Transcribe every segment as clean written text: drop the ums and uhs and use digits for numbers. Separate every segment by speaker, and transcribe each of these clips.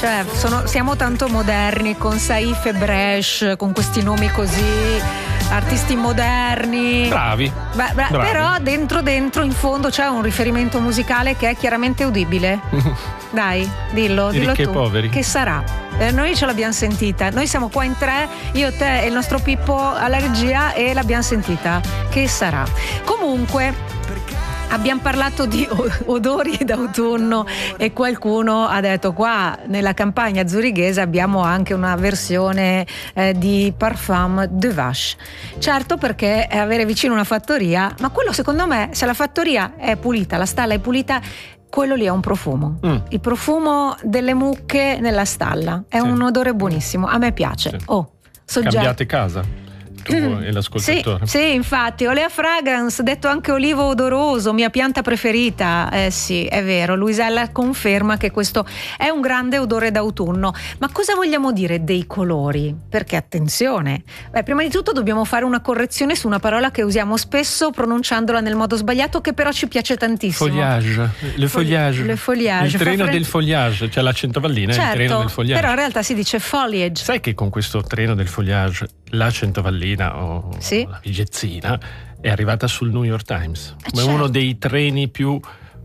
Speaker 1: Cioè, siamo tanto moderni con Saif e Bresh, con questi nomi così, artisti moderni.
Speaker 2: Bravi. Bravi.
Speaker 1: Però dentro in fondo c'è un riferimento musicale che è chiaramente udibile. Dai, dillo
Speaker 2: ricchi
Speaker 1: tu.
Speaker 2: E poveri.
Speaker 1: Che sarà? Noi ce l'abbiamo sentita. Noi siamo qua in 3, io, te e il nostro Pippo alla regia, e l'abbiamo sentita. Che sarà? Comunque abbiamo parlato di odori d'autunno e qualcuno ha detto qua nella campagna zurighese abbiamo anche una versione di Parfum de Vache. Certo, perché avere vicino una fattoria, ma quello secondo me, se la fattoria è pulita, la stalla è pulita, quello lì è un profumo. Il profumo delle mucche nella stalla è un odore buonissimo, a me piace.
Speaker 2: Cambiate casa tu e l'ascoltatore.
Speaker 1: Sì, infatti, Olea Fragrance, detto anche olivo odoroso, mia pianta preferita. Sì, è vero, Luisella conferma che questo è un grande odore d'autunno. Ma cosa vogliamo dire dei colori? Perché attenzione, prima di tutto dobbiamo fare una correzione su una parola che usiamo spesso pronunciandola nel modo sbagliato, che però ci piace tantissimo.
Speaker 2: Foliage. Le foliage. Il treno del foliage, cioè l'accento vallina,
Speaker 1: certo,
Speaker 2: il treno del foliage.
Speaker 1: Però in realtà si dice foliage.
Speaker 2: Sai che con questo treno del foliage la Centovallina o la Vigezzina è arrivata sul New York Times come uno dei treni più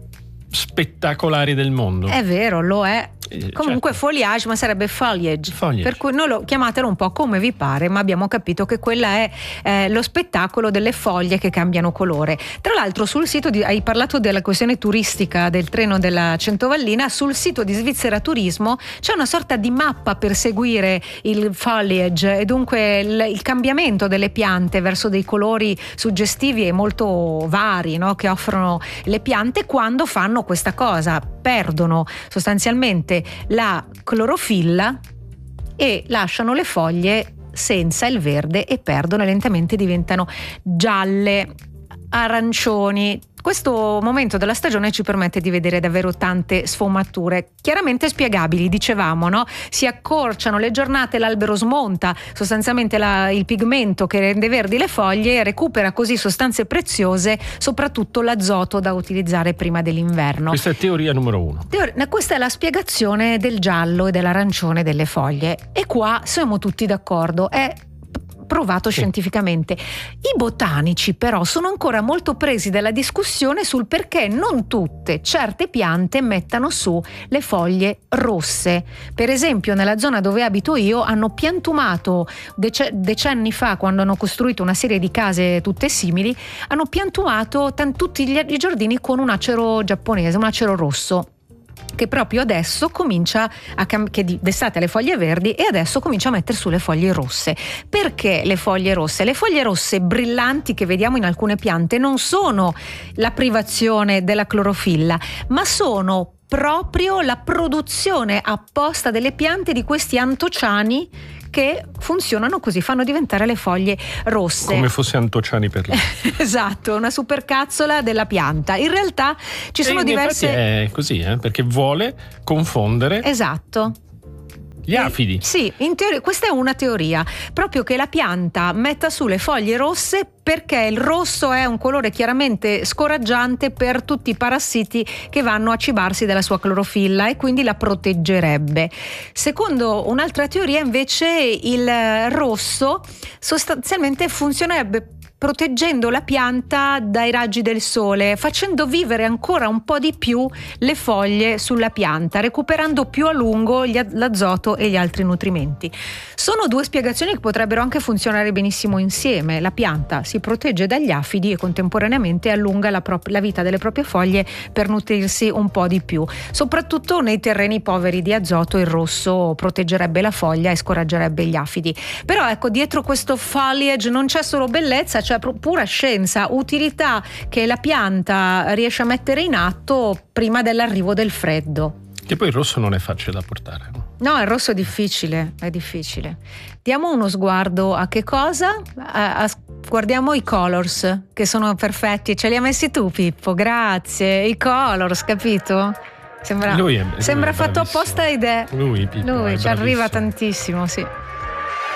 Speaker 2: spettacolari del mondo. È
Speaker 1: vero, lo è. Comunque foliage, ma sarebbe foliage. Per cui chiamatelo un po' come vi pare, ma abbiamo capito che quella è lo spettacolo delle foglie che cambiano colore. Tra l'altro sul sito hai parlato della questione turistica del treno della Centovallina, sul sito di Svizzera Turismo c'è una sorta di mappa per seguire il foliage e dunque il cambiamento delle piante verso dei colori suggestivi e molto vari, no? Che offrono le piante quando fanno questa cosa, perdono sostanzialmente la clorofilla e lasciano le foglie senza il verde e perdono e lentamente diventano gialle, arancioni. Questo momento della stagione ci permette di vedere davvero tante sfumature, chiaramente spiegabili, dicevamo, no? Si accorciano le giornate, l'albero smonta sostanzialmente il pigmento che rende verdi le foglie e recupera così sostanze preziose, soprattutto l'azoto da utilizzare prima dell'inverno.
Speaker 2: Questa è teoria numero 1.
Speaker 1: Questa è la spiegazione del giallo e dell'arancione delle foglie, e qua siamo tutti d'accordo, è provato scientificamente. I botanici però sono ancora molto presi dalla discussione sul perché non certe piante mettano su le foglie rosse. Per esempio nella zona dove abito io hanno piantumato decenni fa, quando hanno costruito una serie di case tutte simili, hanno piantumato tutti i giardini con un acero giapponese, un acero rosso, che proprio adesso comincia che d'estate ha le foglie verdi e adesso comincia a mettere su le foglie rosse. Perché le foglie rosse? Le foglie rosse brillanti che vediamo in alcune piante non sono la privazione della clorofilla, ma sono proprio la produzione apposta delle piante di questi antociani che funzionano così, fanno diventare le foglie rosse.
Speaker 2: Come fosse antociani per lei.
Speaker 1: Esatto, una supercazzola della pianta. In realtà ci sono diverse...
Speaker 2: È così, perché vuole confondere...
Speaker 1: Esatto.
Speaker 2: Gli afidi.
Speaker 1: Sì, in teoria, questa è una teoria, proprio che la pianta metta su le foglie rosse perché il rosso è un colore chiaramente scoraggiante per tutti i parassiti che vanno a cibarsi della sua clorofilla e quindi la proteggerebbe. Secondo un'altra teoria invece il rosso sostanzialmente funzionerebbe proteggendo la pianta dai raggi del sole, facendo vivere ancora un po' di più le foglie sulla pianta, recuperando più a lungo l'azoto e gli altri nutrimenti. Sono due spiegazioni che potrebbero anche funzionare benissimo insieme. La pianta si protegge dagli afidi e contemporaneamente allunga la vita delle proprie foglie per nutrirsi un po' di più. Soprattutto nei terreni poveri di azoto il rosso proteggerebbe la foglia e scoraggerebbe gli afidi. Però ecco, dietro questo foliage non c'è solo bellezza, c'è pura scienza, utilità che la pianta riesce a mettere in atto prima dell'arrivo del freddo.
Speaker 2: Che poi il rosso non è facile da portare.
Speaker 1: No, il rosso è difficile. Diamo uno sguardo a che cosa? Guardiamo i colors, che sono perfetti. Ce li ha messi tu, Pippo, grazie. I colors, capito? Sembra fatto apposta ed è.
Speaker 2: Lui
Speaker 1: ci arriva tantissimo, sì.